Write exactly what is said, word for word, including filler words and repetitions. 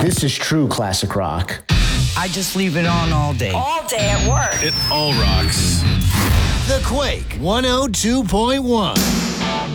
This is true classic rock. I just leave it on all day. All day at work. It all rocks. The Quake one oh two point one.